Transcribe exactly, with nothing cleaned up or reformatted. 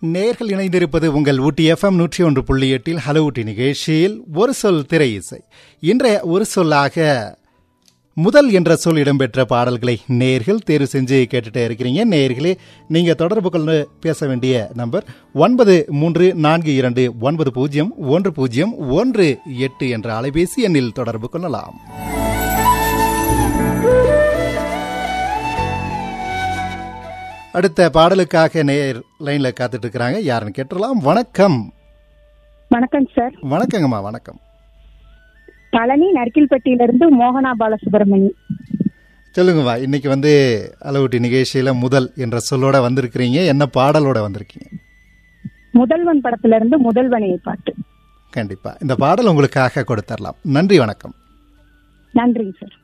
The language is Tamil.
நேர்கள் இணைந்திருப்பது உங்கள் ஊட்டி எஃப்எம் நூற்றி ஒன்று புள்ளி எட்டில் ஹலோ ஊட்டி நிகழ்ச்சியில் ஒரு சொல் திரை இசை. இன்றைய ஒரு சொல்லாக முதல் என்ற சொல் இடம்பெற்ற பாடல்களை நேர்கள் தேர்வு செஞ்சு கேட்டுட்டே இருக்கிறீங்க. நேர்களே, நீங்க தொடர்பு கொண்டு பேச வேண்டிய நம்பர் ஒன்பது மூன்று நான்கு இரண்டு ஒன்பது பூஜ்ஜியம் ஒன்று பூஜ்ஜியம் ஒன்று எட்டு என்ற அலைபேசி எண்ணில் தொடர்பு கொள்ளலாம். அடுத்த பாடலுக்காக நேர் லைன்ல காத்துட்டு இருக்கிறாங்க. யாருன்னு கேட்டுடலாம். வணக்கம். வணக்கம் சார். வணக்கங்கம்மா. வணக்கம். பழனி நரிக்கில்பட்டியிலிருந்து மோகனா பாலசுப்ரமணி. சொல்லுங்கம்மா, இன்னைக்கு வந்து அளவுட்டி நிகழ்ச்சியில முதல் என்ற சொல்லோட வந்திருக்கிறீங்க. என்ன பாடலோட வந்திருக்கீங்க? முதல்வன் படத்துல இருந்து முதல்வனையை பாட்டு. கண்டிப்பா இந்த பாடல் உங்களுக்காக கொடுத்தரலாம். நன்றி, வணக்கம். நன்றிங்க சார்.